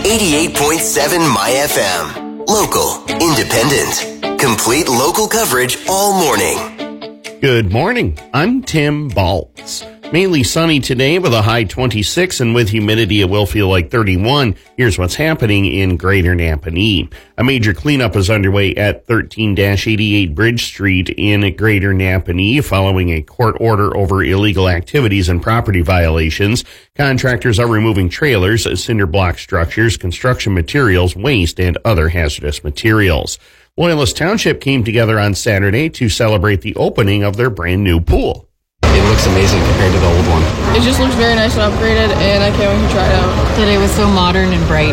88.7 My FM. Local, independent, complete local coverage all morning. Good morning. I'm Tim Baltz. Mainly sunny today with a high 26, and with humidity it will feel like 31. Here's what's happening in Greater Napanee. A major cleanup is underway at 13-88 Bridge Street in Greater Napanee following a court order over illegal activities and property violations. Contractors are removing trailers, cinder block structures, construction materials, waste, and other hazardous materials. Loyalist Township came together on Saturday to celebrate the opening of their brand new pool. It looks amazing compared to the old one. It just looks very nice and upgraded, and I can't wait to try it out. Today was so modern and bright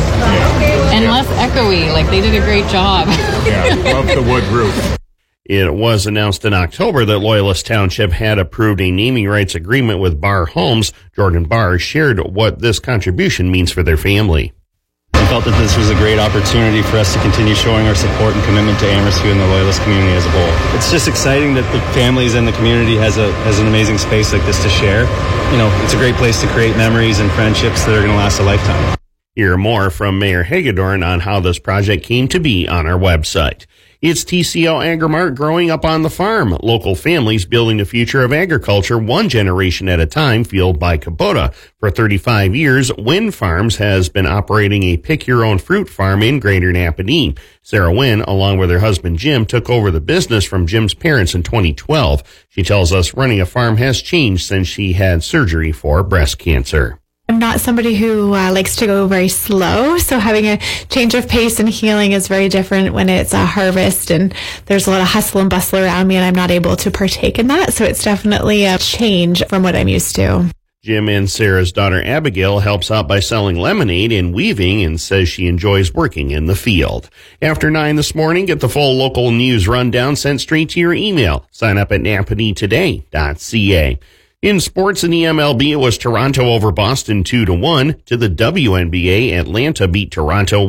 now. And less echoey, like they did a great job. Yeah, love the wood roof. It was announced in October that Loyalist Township had approved a naming rights agreement with Barr Homes. Jordan Barr shared what this contribution means for their family. We felt that this was a great opportunity for us to continue showing our support and commitment to Amherst and the Loyalist community as a whole. It's just exciting that the families and the community has an amazing space like this to share. You know, it's a great place to create memories and friendships that are going to last a lifetime. Hear more from Mayor Hagedorn on how this project came to be on our website. It's TCL Agri-Mart growing up on the farm. Local families building the future of agriculture one generation at a time, fueled by Kubota. For 35 years, Wynn Farms has been operating a pick-your-own-fruit farm in Greater Napanee. Sarah Wynn, along with her husband Jim, took over the business from Jim's parents in 2012. She tells us running a farm has changed since she had surgery for breast cancer. I'm not somebody who likes to go very slow, so having a change of pace and healing is very different when it's a harvest and there's a lot of hustle and bustle around me and I'm not able to partake in that, so it's definitely a change from what I'm used to. Jim and Sarah's daughter Abigail helps out by selling lemonade and weaving and says she enjoys working in the field. After 9 this morning, get the full local news rundown sent straight to your email. Sign up at napaneetoday.ca. In sports in the MLB, it was Toronto over Boston 2-1. To the WNBA, Atlanta beat Toronto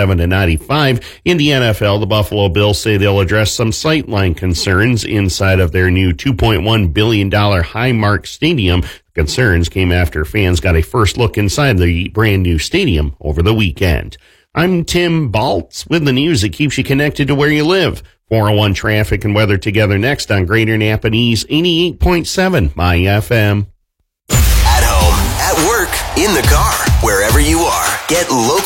107-95. In the NFL, the Buffalo Bills say they'll address some sightline concerns inside of their new $2.1 billion Highmark Stadium. Concerns came after fans got a first look inside the brand new stadium over the weekend. I'm Tim Baltz with the news that keeps you connected to where you live. 401 traffic and weather together next on Greater Napanee's 88.7 My FM. At home, at work, in the car, wherever you are, get local.